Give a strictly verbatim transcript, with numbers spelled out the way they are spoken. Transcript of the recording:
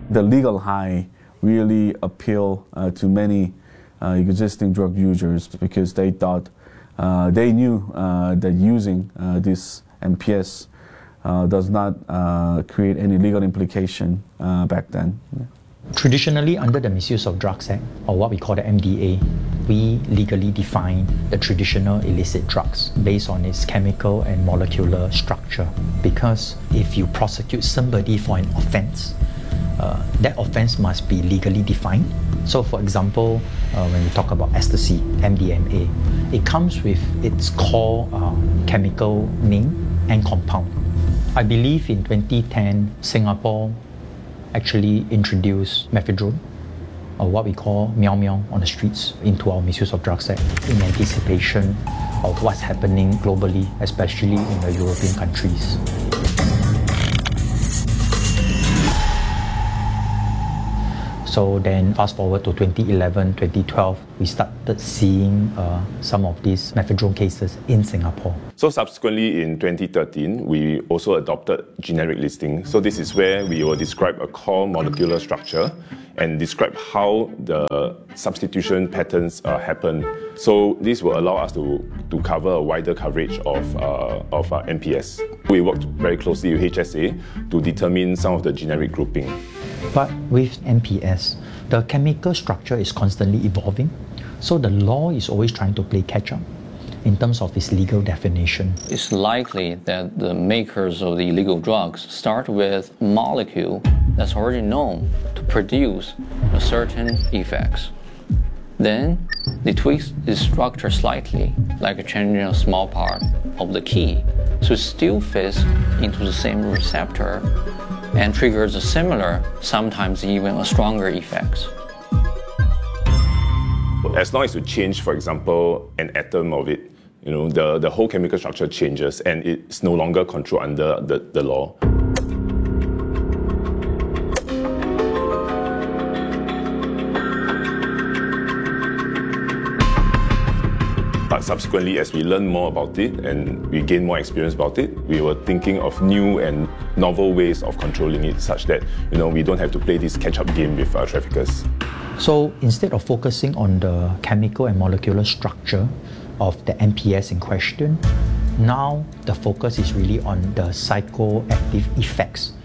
the legal high really appeal uh, to many uh, existing drug users because they thought, uh, they knew uh, that using uh, this M P S uh, does not uh, create any legal implication uh, back then. Yeah. Traditionally, under the Misuse of Drugs Act, or what we call the M D A, we legally define the traditional illicit drugs based on its chemical and molecular structure. Because if you prosecute somebody for an offense, uh, that offense must be legally defined. So for example, uh, when we talk about ecstasy, M D M A, it comes with its core uh, chemical name and compound. I believe in twenty ten, Singapore actually introduced methadone, or what we call meow meow on the streets, into our Misuse of Drugs Act in anticipation of what's happening globally, especially in the European countries. So then fast forward to twenty eleven, twenty twelve, we started seeing uh, some of these methadone cases in Singapore. So subsequently in twenty thirteen, we also adopted generic listing. So this is where we will describe a core molecular structure and describe how the substitution patterns uh, happen. So this will allow us to, to cover a wider coverage of, uh, of uh, M P S. We worked very closely with H S A to determine some of the generic grouping. But with M P S, the chemical structure is constantly evolving, so the law is always trying to play catch-up in terms of its legal definition. It's likely that the makers of the illegal drugs start with a molecule that's already known to produce a certain effects. Then they tweak its structure slightly, like changing a small part of the key, so it still fits into the same receptor and triggers a similar, sometimes even a stronger effects. As long as you change, for example, an atom of it, you know, the, the whole chemical structure changes and it's no longer controlled under the, the law. But subsequently, as we learn more about it and we gain more experience about it, we were thinking of new and novel ways of controlling it such that, you know, we don't have to play this catch-up game with our traffickers. So instead of focusing on the chemical and molecular structure of the M P S in question, now the focus is really on the psychoactive effects